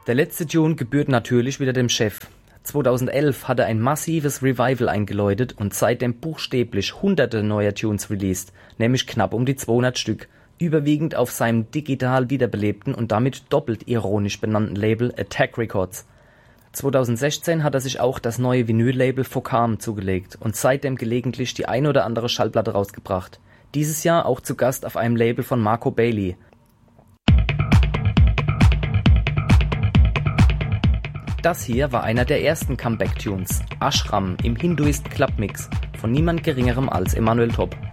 Der letzte Tune gebührt natürlich wieder dem Chef. 2011 hat er ein massives Revival eingeläutet und seitdem buchstäblich hunderte neuer Tunes released, nämlich knapp um die 200 Stück, überwiegend auf seinem digital wiederbelebten und damit doppelt ironisch benannten Label Attack Records. 2016 hat er sich auch das neue Vinyl-Label Focam zugelegt und seitdem gelegentlich die ein oder andere Schallplatte rausgebracht. Dieses Jahr auch zu Gast auf einem Label von Marco Bailey. Das hier war einer der ersten Comeback-Tunes, Ashram im Hinduist Club Mix, von niemand geringerem als Emanuel Top.